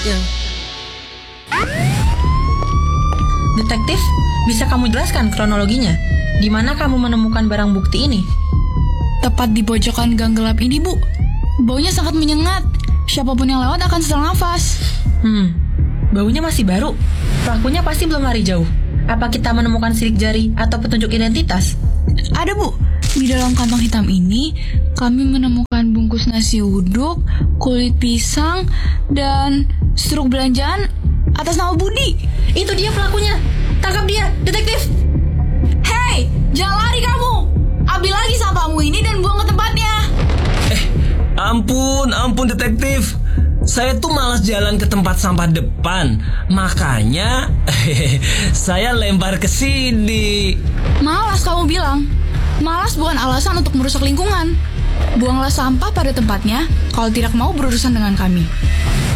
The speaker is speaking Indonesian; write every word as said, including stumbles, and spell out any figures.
yang... Detektif, bisa kamu jelaskan kronologinya? Di mana kamu menemukan barang bukti ini? Tepat di pojokan gang gelap ini, Bu. Baunya sangat menyengat. Siapapun yang lewat akan sesak nafas. Hmm, baunya masih baru. Pelakunya pasti belum lari jauh. Apa kita menemukan sidik jari atau petunjuk identitas? Ada, Bu. Di dalam kantong hitam ini, kami menemukan bungkus nasi uduk, kulit pisang, dan struk belanjaan atas nama Budi. Itu dia pelakunya. Tangkap dia, detektif. Hei, jangan lari kamu. Ambil lagi sampahmu ini dan buang ke tempatnya. Eh, ampun, ampun detektif. Saya tuh malas jalan ke tempat sampah depan. Makanya saya lempar ke sini. Malas kamu bilang. Malas bukan alasan untuk merusak lingkungan. Buanglah sampah pada tempatnya kalau tidak mau berurusan dengan kami.